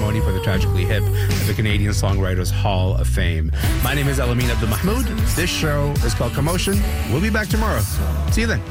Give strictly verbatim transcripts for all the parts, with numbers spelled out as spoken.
ceremony for the Tragically Hip at the Canadian Songwriters Hall of Fame. My name is Elamin Abdelmahmoud. This show is called Commotion. We'll be back tomorrow. See you then.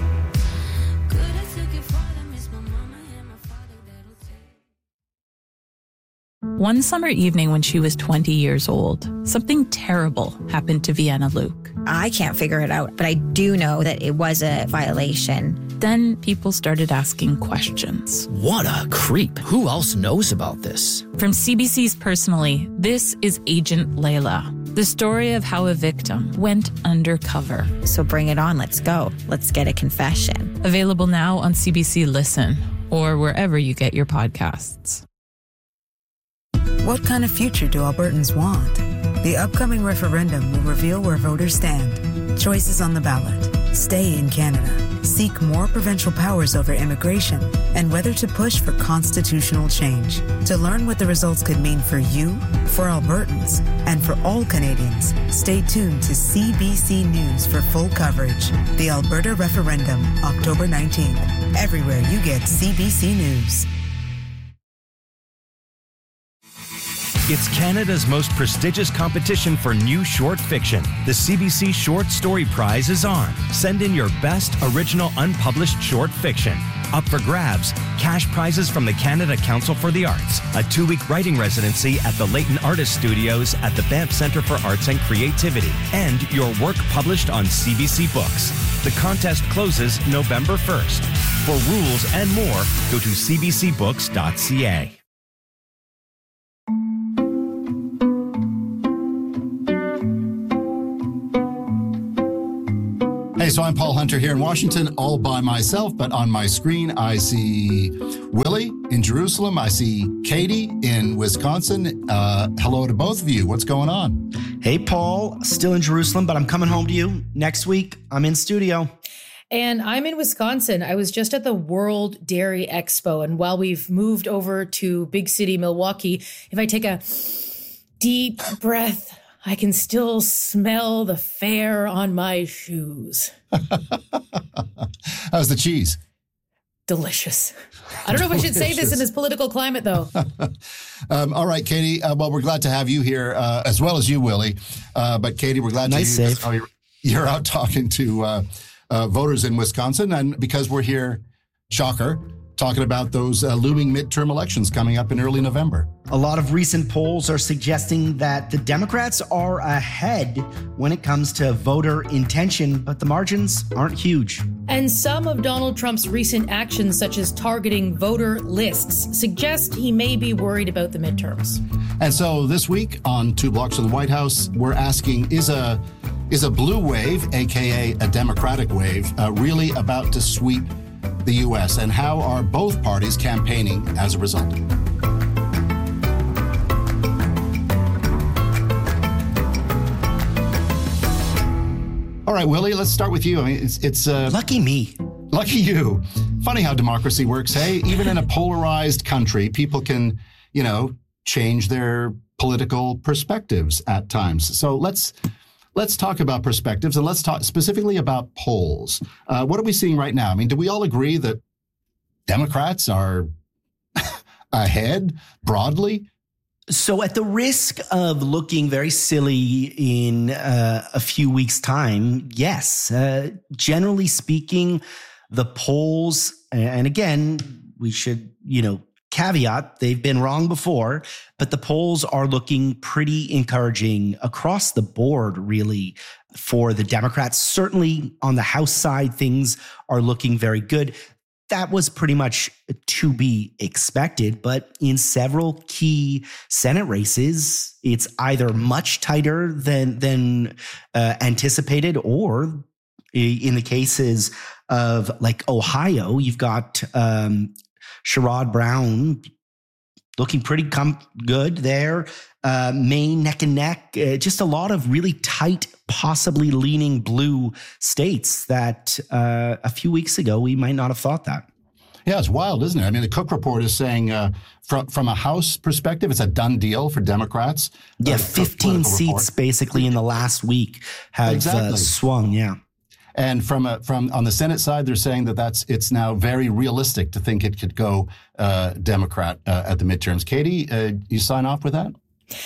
One summer evening when she was twenty years old, something terrible happened to Vienna Luke. I can't figure it out, but I do know that it was a violation. Then people started asking questions. What a creep. Who else knows about this? From C B C's Personally, this is Agent Layla, the story of how a victim went undercover. So bring it on. Let's go. Let's get a confession. Available now on C B C Listen or wherever you get your podcasts. What kind of future do Albertans want? The upcoming referendum will reveal where voters stand. Choices on the ballot. Stay in Canada. Seek more provincial powers over immigration and whether to push for constitutional change. To learn what the results could mean for you, for Albertans, and for all Canadians, stay tuned to C B C News for full coverage. The Alberta Referendum, October nineteenth. Everywhere you get C B C News. It's Canada's most prestigious competition for new short fiction. The C B C Short Story Prize is on. Send in your best original unpublished short fiction. Up for grabs, cash prizes from the Canada Council for the Arts, a two-week writing residency at the Leighton Artist Studios at the Banff Centre for Arts and Creativity, and your work published on C B C Books. The contest closes November first. For rules and more, go to c b c books dot c a. Hey, so I'm Paul Hunter here in Washington, all by myself, but on my screen I see Willie in Jerusalem. I see Katie in Wisconsin. Uh, hello to both of you. What's going on? Hey, Paul, still in Jerusalem, but I'm coming home to you next week. I'm in studio. And I'm in Wisconsin. I was just at the World Dairy Expo. And while we've moved over to big city Milwaukee, if I take a deep breath, I can still smell the fare on my shoes. How's the cheese? Delicious. I don't know if I should say this in this political climate, though. um, all right, Katie. Uh, well, we're glad to have you here, uh, as well as you, Willie. Uh, but Katie, we're glad nice to save. oh, you're, you're out talking to uh, uh, voters in Wisconsin, and because we're here, shocker, talking about those uh, looming midterm elections coming up in early November. A lot of recent polls are suggesting that the Democrats are ahead when it comes to voter intention, but the margins aren't huge. And some of Donald Trump's recent actions, such as targeting voter lists, suggest he may be worried about the midterms. And so this week on Two Blocks from the White House, we're asking, is a is a blue wave, a k a a Democratic wave, uh, really about to sweep the U S, and how are both parties campaigning as a result? All right, Willie, let's start with you. I mean, it's it's uh, lucky me. Lucky you. Funny how democracy works, hey? Even in a polarized country, people can, you know, change their political perspectives at times. So let's let's talk about perspectives, and let's talk specifically about polls. Uh, what are we seeing right now? I mean, do we all agree that Democrats are ahead broadly? So at the risk of looking very silly in uh, a few weeks' time, yes. Uh, generally speaking, the polls, and again, we should, you know, caveat, they've been wrong before, but the polls are looking pretty encouraging across the board, really, for the Democrats. Certainly on the House side, things are looking very good. That was pretty much to be expected, but in several key Senate races, it's either much tighter than than uh, anticipated, or in the cases of like Ohio, you've got um, Sherrod Brown looking pretty com- good there. Uh, Maine neck and neck. Uh, just a lot of really tight, possibly leaning blue states that uh, a few weeks ago we might not have thought that. Yeah, it's wild, isn't it? I mean, the Cook report is saying uh, from from a House perspective, it's a done deal for Democrats. Yeah, uh, fifteen seats report. basically in the last week have exactly. uh, swung. Yeah. And from a, from on the Senate side, they're saying that that's it's now very realistic to think it could go uh, Democrat uh, at the midterms. Katie, uh, you sign off with that?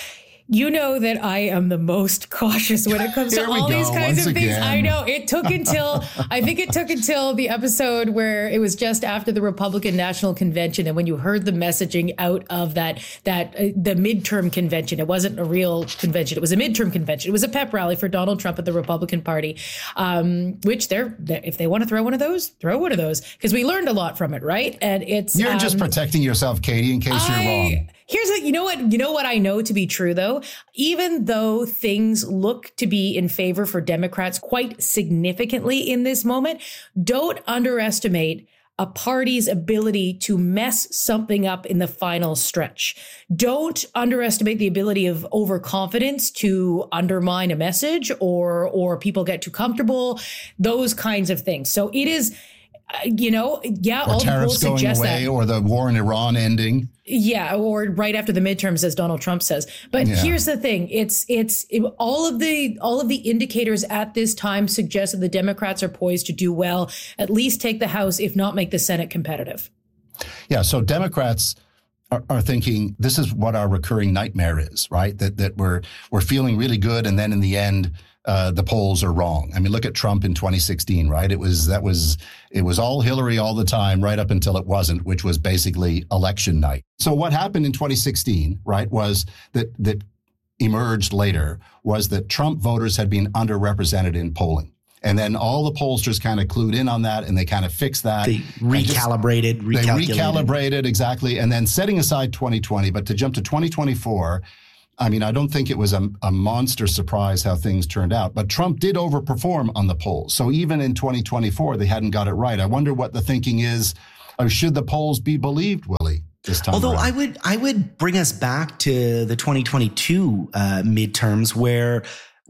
You know that I am the most cautious when it comes to all go, these kinds once of things. again. I know it took until, I think it took until the episode where it was just after the Republican National Convention. And when you heard the messaging out of that, that uh, the midterm convention, it wasn't a real convention. It was a midterm convention. It was a pep rally for Donald Trump at the Republican Party, um, which they're, they're, if they want to throw one of those, throw one of those, because we learned a lot from it, right? And it's, You're um, just protecting yourself, Katie, in case I, you're wrong. Here's what, you know what, you know what I know to be true though, even though things look to be in favor for Democrats quite significantly in this moment, don't underestimate a party's ability to mess something up in the final stretch. Don't underestimate the ability of overconfidence to undermine a message or, or people get too comfortable, those kinds of things. So it is, uh, you know, yeah, Or all the tariffs polls going suggest away, that. or the war in Iran ending. Yeah, or right after the midterms, as Donald Trump says. But Yeah. here's the thing: it's it's it, all of the all of the indicators at this time suggest that the Democrats are poised to do well, at least take the House, if not make the Senate competitive. Yeah, so Democrats are, are thinking this is what our recurring nightmare is, right? That that we're we're feeling really good, and then in the end, uh, the polls are wrong. I mean, look at Trump in twenty sixteen, right? It was that was it was all Hillary all the time, right up until it wasn't, which was basically election night. So what happened in twenty sixteen, right, was that that emerged later was that Trump voters had been underrepresented in polling. And then all the pollsters kind of clued in on that, and they kind of fixed that. They recalibrated, Just, they recalculated. recalibrated, exactly. And then setting aside twenty twenty, but to jump to twenty twenty-four, I mean, I don't think it was a, a monster surprise how things turned out. But Trump did overperform on the polls. So even in twenty twenty-four, they hadn't got it right. I wonder what the thinking is. Or should the polls be believed, Willie, this time Although around? I would, I would bring us back to the twenty twenty-two uh, midterms, where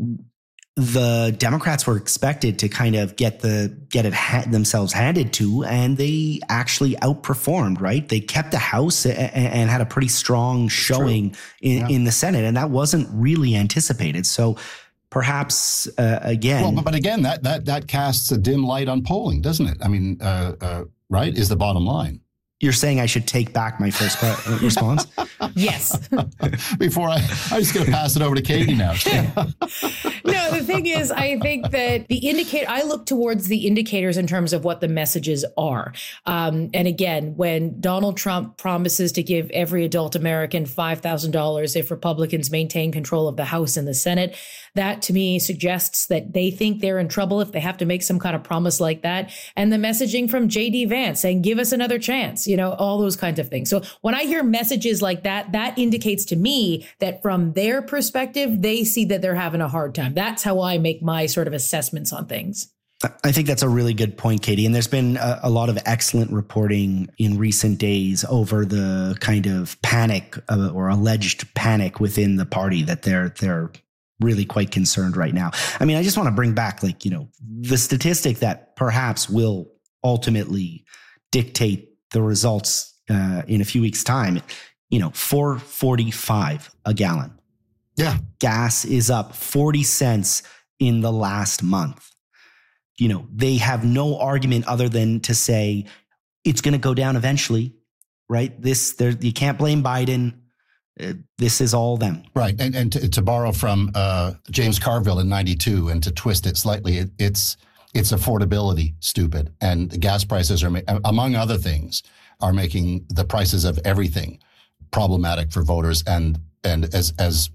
the Democrats were expected to kind of get the get it ha- themselves handed to, and they actually outperformed. Right, they kept the House and, and had a pretty strong showing in, Yeah. in the Senate, and that wasn't really anticipated. So perhaps uh, again, Well, but, but again, that that that casts a dim light on polling, doesn't it? I mean, uh, uh, right, is the bottom line. you're saying I should take back my first part, response. Yes. Before I, I'm just going to pass it over to Katie now. No, the thing is, I think that the indicator, I look towards the indicators in terms of what the messages are. Um, and again, when Donald Trump promises to give every adult American five thousand dollars if Republicans maintain control of the House and the Senate, that to me suggests that they think they're in trouble if they have to make some kind of promise like that. And the messaging from J D Vance saying, give us another chance, you know, all those kinds of things. So when I hear messages like that, that indicates to me that from their perspective, they see that they're having a hard time. That's how I make my sort of assessments on things. I think that's a really good point, Katie. And there's been a, a lot of excellent reporting in recent days over the kind of panic uh, or alleged panic within the party that they're they're really quite concerned right now. I mean, I just want to bring back, like, you know, the statistic that perhaps will ultimately dictate the results uh, in a few weeks' time. You know, four forty-five a gallon. Yeah. Gas is up forty cents in the last month. You know, they have no argument other than to say it's going to go down eventually, right? This, there, you can't blame Biden. Uh, this is all them. Right. And, and to, to borrow from uh, James Carville in ninety-two and to twist it slightly, it, it's it's affordability, stupid. And the gas prices are, ma- among other things, are making the prices of everything problematic for voters. And and as as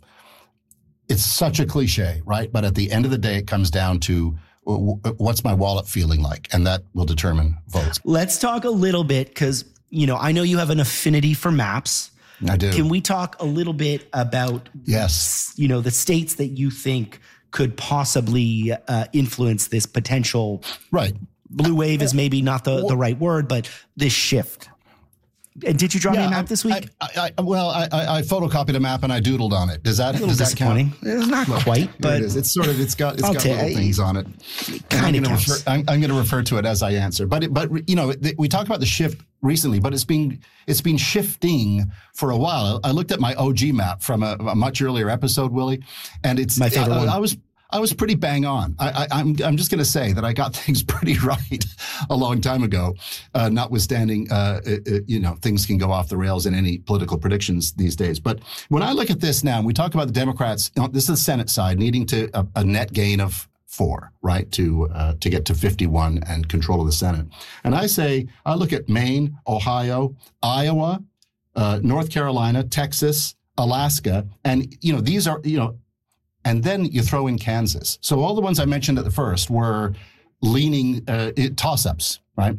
it's such a cliche, right? But at the end of the day, it comes down to what's my wallet feeling like? And that will determine votes. Let's talk a little bit because, you know, I know you have an affinity for maps. I do. Can we talk a little bit about, yes, you know, the states that you think could possibly uh, influence this potential? Right. Blue wave is maybe not the, the right word, but this shift. And did you draw yeah, me a map this week? I, I, I, well, I, I photocopied a map and I doodled on it. Does that, a little does that disappointing? count? It's not quite, but it is. It's sort of, it's got, it's I'll got ta- little things on it. Kind of refer, counts. I'm, I'm going to refer to it as I answer. But, it, but you know, we talk about the shift recently, but it's been, it's been shifting for a while. I looked at my O G map from a, a much earlier episode, Willie, and it's my favorite I, one. I was, I was pretty bang on. I, I, I'm I'm just going to say that I got things pretty right a long time ago. Uh, notwithstanding, uh, it, it, you know, things can go off the rails in any political predictions these days. But when I look at this now, and we talk about the Democrats, you know, this is the Senate side needing to a, a net gain of four, right, to uh, to get to fifty-one and control of the Senate. And I say, I look at Maine, Ohio, Iowa, uh, North Carolina, Texas, Alaska, and you know these are you know. And then you throw in Kansas. So all the ones I mentioned at the first were leaning uh, toss-ups, right?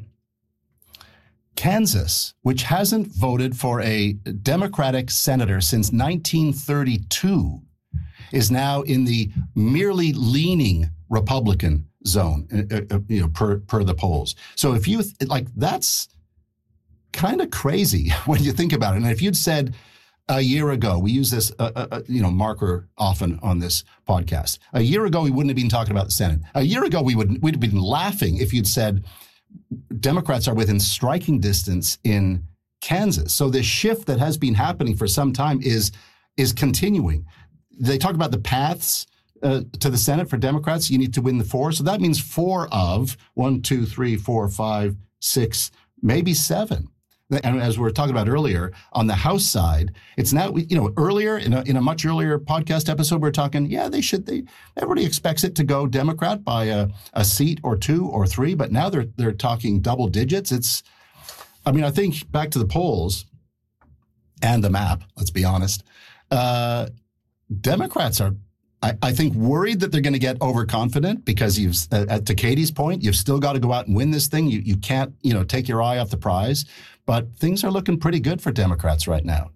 Kansas, which hasn't voted for a Democratic senator since nineteen thirty-two, is now in the merely leaning Republican zone, uh, uh, you know, per per the polls. So if you like, that's kind of crazy when you think about it. And if you'd said a year ago, we use this, uh, uh, you know, marker often on this podcast. A year ago, we wouldn't have been talking about the Senate. A year ago, we would we'd have been laughing if you'd said Democrats are within striking distance in Kansas. So this shift that has been happening for some time is is continuing. They talk about the paths uh, to the Senate for Democrats. You need to win the four. So that means four of one, two, three, four, five, six, maybe seven. And as we were talking about earlier, on the House side, it's now, you know, earlier in a, in a much earlier podcast episode, we we're talking, yeah, they should, they, everybody expects it to go Democrat by a, a seat or two or three, but now they're, they're talking double digits. It's, I mean, I think back to the polls and the map, let's be honest, uh, Democrats are, I, I think, worried that they're going to get overconfident because you've, uh, to Katie's point, you've still got to go out and win this thing. You, you can't, you know, take your eye off the prize. But things are looking pretty good for Democrats right now.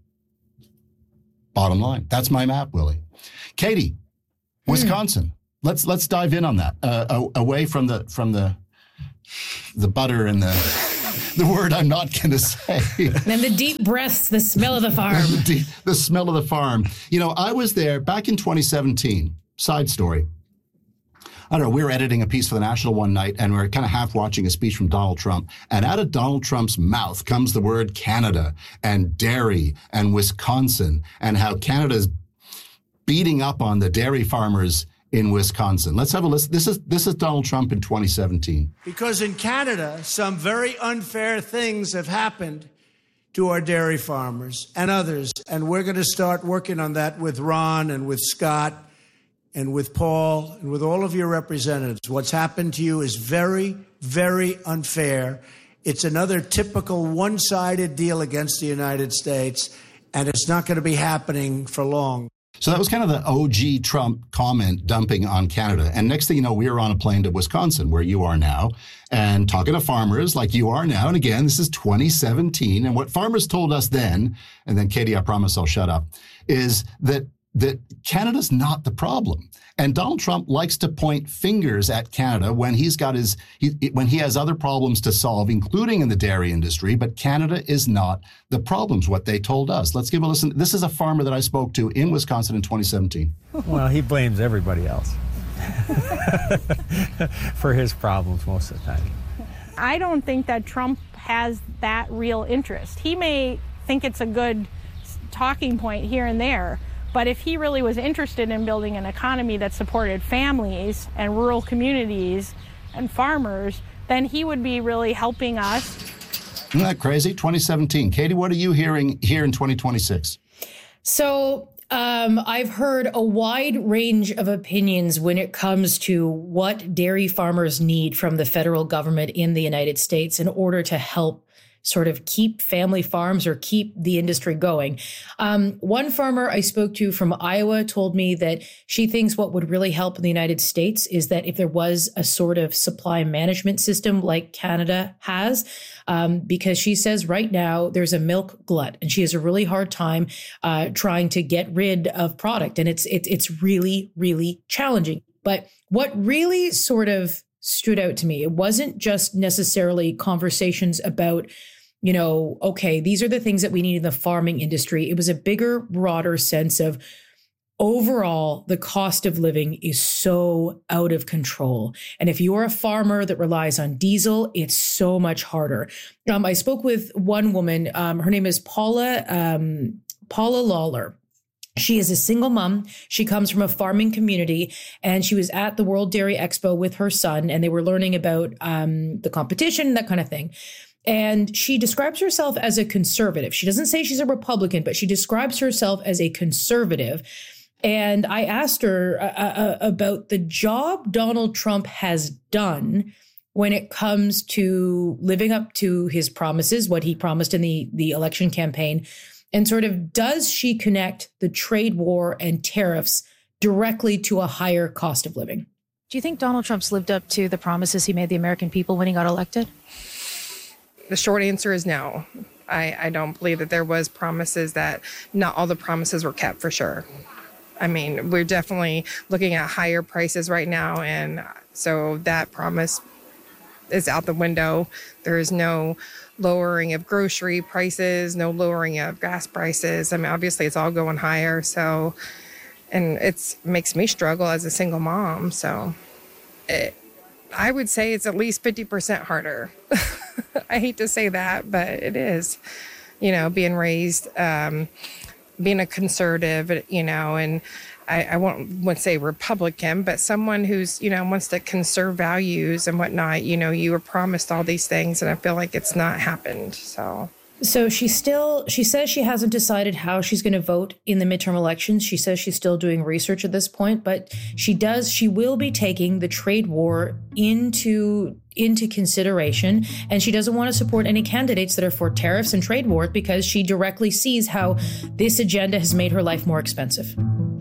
Bottom line. That's my map, Willie. Katie, Wisconsin. Mm. Let's let's dive in on that. Uh, away from the from the the butter and the the word I'm not going to say. And the deep breaths, the smell of the farm. the, deep, the smell of the farm. You know, I was there back in twenty seventeen. Side story. I don't know, we were editing a piece for the National one night, and we were kind of half watching a speech from Donald Trump. And out of Donald Trump's mouth comes the word Canada and dairy and Wisconsin and how Canada's beating up on the dairy farmers in Wisconsin. Let's have a listen. This is this is Donald Trump in twenty seventeen. Because in Canada, some very unfair things have happened to our dairy farmers and others. And we're going to start working on that with Ron and with Scott and with Paul and with all of your representatives. What's happened to you is very, very unfair. It's another typical one-sided deal against the United States, and it's not going to be happening for long. So that was kind of the O G Trump comment dumping on Canada. And next thing you know, we were on a plane to Wisconsin, where you are now, and talking to farmers like you are now. And again, this is twenty seventeen. And what farmers told us then, and then Katie, I promise I'll shut up, is that that Canada's not the problem. And Donald Trump likes to point fingers at Canada when he's got his, he, when he has other problems to solve, including in the dairy industry. But Canada is not the problems, what they told us. Let's give a listen. This is a farmer that I spoke to in Wisconsin in twenty seventeen. Well, he blames everybody else for his problems most of the time. I don't think that Trump has that real interest. He may think it's a good talking point here and there, but if he really was interested in building an economy that supported families and rural communities and farmers, then he would be really helping us. Isn't that crazy? twenty seventeen. Katie, what are you hearing here in twenty twenty-six? So um, I've heard a wide range of opinions when it comes to what dairy farmers need from the federal government in the United States in order to help sort of keep family farms or keep the industry going. Um, one farmer I spoke to from Iowa told me that she thinks what would really help in the United States is that if there was a sort of supply management system like Canada has, um, because she says right now there's a milk glut and she has a really hard time uh, trying to get rid of product. And it's, it, it's really, really challenging. But what really sort of stood out to me, it wasn't just necessarily conversations about, you know, okay, these are the things that we need in the farming industry. It was a bigger, broader sense of overall, the cost of living is so out of control. And if you're a farmer that relies on diesel, it's so much harder. Um, I spoke with one woman, um, her name is Paula, um, Paula Lawler. She is a single mom. She comes from a farming community, and she was at the World Dairy Expo with her son, and they were learning about um, the competition, that kind of thing. And she describes herself as a conservative. She doesn't say she's a Republican, but she describes herself as a conservative. And I asked her uh, uh, about the job Donald Trump has done when it comes to living up to his promises, what he promised in the, the election campaign. And sort of, does she connect the trade war and tariffs directly to a higher cost of living? Do you think Donald Trump's lived up to the promises he made the American people when he got elected? The short answer is no. I, I don't believe that there was promises that not all the promises were kept, for sure. I mean, we're definitely looking at higher prices right now. And so that promise is out the window. There is no lowering of grocery prices, no lowering of gas prices. I mean, obviously it's all going higher. So, and it's makes me struggle as a single mom. So it, I would say it's at least fifty percent harder. I hate to say that, but it is, you know, being raised, um, being a conservative, you know, and I, I won't, won't say Republican, but someone who's, you know, wants to conserve values and whatnot. You know, you were promised all these things, and I feel like it's not happened. So. So she still, she says she hasn't decided how she's going to vote in the midterm elections. She says she's still doing research at this point, but she does, she will be taking the trade war into, into consideration. And she doesn't want to support any candidates that are for tariffs and trade wars because she directly sees how this agenda has made her life more expensive.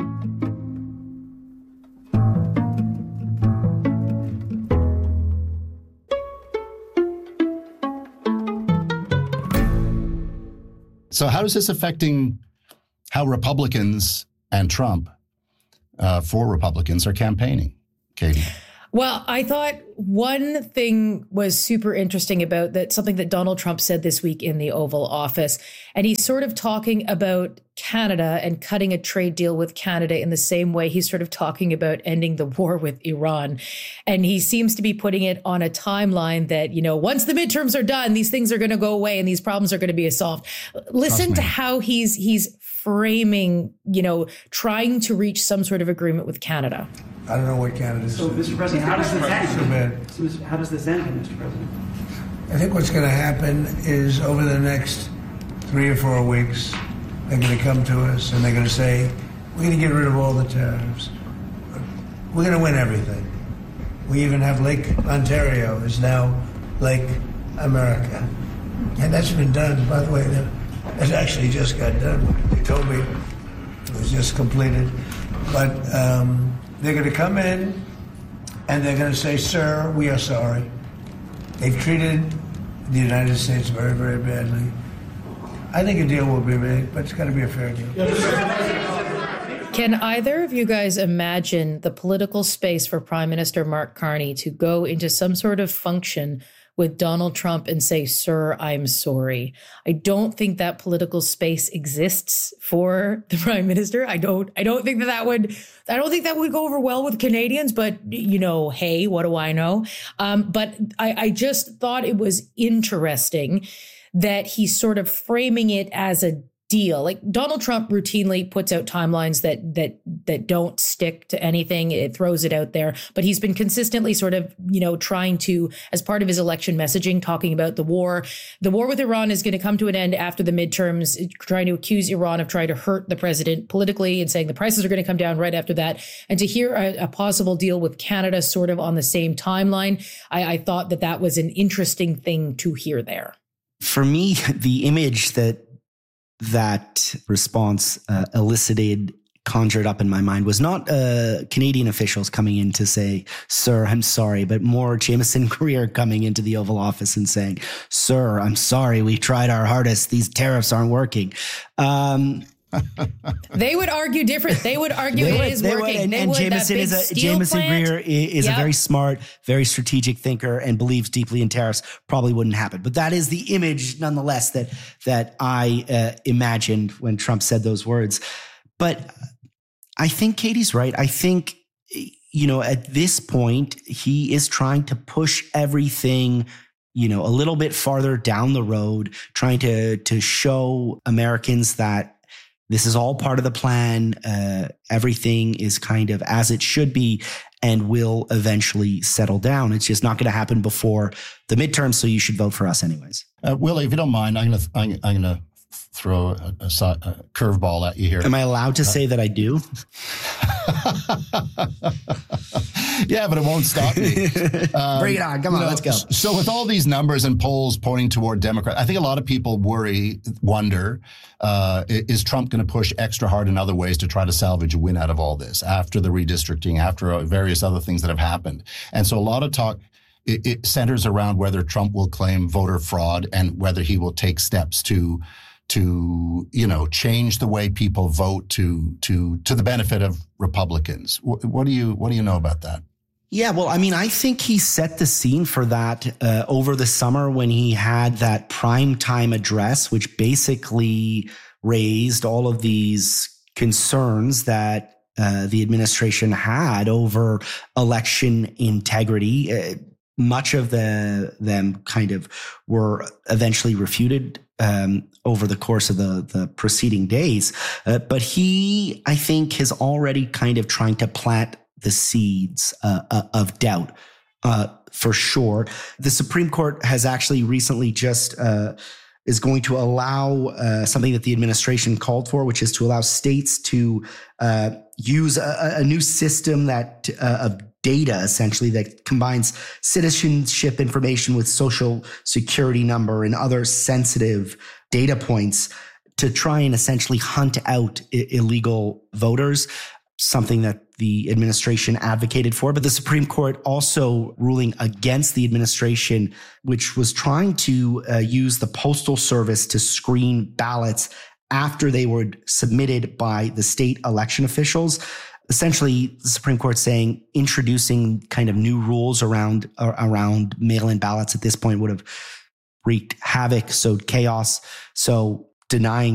So how is this affecting how Republicans and Trump, uh, for Republicans, are campaigning, Katie? Well, I thought one thing was super interesting about that, something that Donald Trump said this week in the Oval Office. And he's sort of talking about Canada and cutting a trade deal with Canada in the same way he's sort of talking about ending the war with Iran. And he seems to be putting it on a timeline that, you know, once the midterms are done, these things are going to go away and these problems are going to be solved. Listen to how he's he's framing, you know, trying to reach some sort of agreement with Canada. I don't know what Canada is. So, Mister President, how does this end? So, how does this end, Mister President? I think what's going to happen is over the next three or four weeks, they're going to come to us and they're going to say, we're going to get rid of all the tariffs. We're going to win everything. We even have Lake Ontario is now Lake America. And that's been done, by the way. It actually just got done. They told me it was just completed. But um, they're going to come in and they're going to say, sir, we are sorry. They've treated the United States very, very badly. I think a deal will be made, but it's got to be a fair deal. Can either of you guys imagine the political space for Prime Minister Mark Carney to go into some sort of function with Donald Trump and say, sir, I'm sorry? I don't think that political space exists for the Prime Minister. I don't, I don't think that that would, I don't think that would go over well with Canadians, but you know, hey, what do I know? Um, but I, I just thought it was interesting that he's sort of framing it as a deal. Like Donald Trump routinely puts out timelines that that that don't stick to anything. It throws it out there, but he's been consistently sort of, you know, trying to, as part of his election messaging, talking about the war. The war with Iran is going to come to an end after the midterms, trying to accuse Iran of trying to hurt the president politically and saying the prices are going to come down right after that. And to hear a, a possible deal with Canada sort of on the same timeline, I, I thought that that was an interesting thing to hear there. For me, the image that that response uh, elicited, conjured up in my mind was not uh, Canadian officials coming in to say, sir, I'm sorry, but more Jameson Greer coming into the Oval Office and saying, sir, I'm sorry, we tried our hardest. These tariffs aren't working. Um, they would argue different. They would argue they it would, is they working. Would. And, they and would. Jameson is a Jameson plant, Greer is yep. a very smart, very strategic thinker and believes deeply in tariffs. Probably wouldn't happen, but that is the image, nonetheless, that that I uh, imagined when Trump said those words. But I think Katie's right. I think, you know, at this point, he is trying to push everything, you know, a little bit farther down the road, trying to to show Americans that this is all part of the plan. Uh, everything is kind of as it should be and will eventually settle down. It's just not going to happen before the midterm, so you should vote for us anyways. Uh, Willie, if you don't mind, I'm going to I'm, I'm going to throw a, a, a curveball at you here. Am I allowed to uh, say that I do? Yeah, but it won't stop me. Um, Bring it on. Come on, you know, let's go. So with all these numbers and polls pointing toward Democrat, I think a lot of people worry, wonder, uh, is Trump going to push extra hard in other ways to try to salvage a win out of all this after the redistricting, after various other things that have happened? And so a lot of talk it, it centers around whether Trump will claim voter fraud and whether he will take steps to to, you know, change the way people vote to to to the benefit of Republicans. What, what do you what do you know about that? Yeah, well, I mean, I think he set the scene for that uh, over the summer when he had that primetime address, which basically raised all of these concerns that uh, the administration had over election integrity. Uh, much of the them kind of were eventually refuted um, over the course of the, the preceding days. Uh, but he, I think, is already kind of trying to plant the seeds uh, uh, of doubt, uh, for sure. The Supreme Court has actually recently just uh, is going to allow uh, something that the administration called for, which is to allow states to uh, use a, a new system that uh, of data, essentially, that combines citizenship information with social security number and other sensitive data points to try and essentially hunt out I- illegal voters, something that the administration advocated for. But the Supreme Court also ruling against the administration, which was trying to uh, use the Postal Service to screen ballots after they were submitted by the state election officials. Essentially, the Supreme Court saying introducing kind of new rules around uh, around mail-in ballots at this point would have wreaked havoc, sowed chaos. So denying